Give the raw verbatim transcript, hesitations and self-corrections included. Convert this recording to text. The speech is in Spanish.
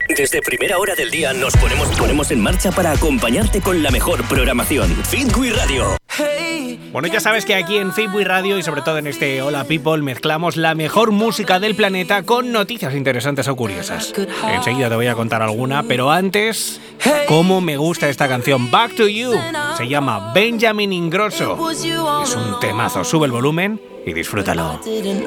Desde primera hora del día nos ponemos, ponemos en marcha para acompañarte con la mejor programación. Fitwi Radio. Bueno, ya sabes que aquí en Fitwi Radio y sobre todo en este Hola People mezclamos la mejor música del planeta con noticias interesantes o curiosas. Enseguida te voy a contar alguna, pero antes, cómo me gusta esta canción, Back to You. Se llama Benjamin Ingrosso. Es un temazo, sube el volumen y disfrútalo.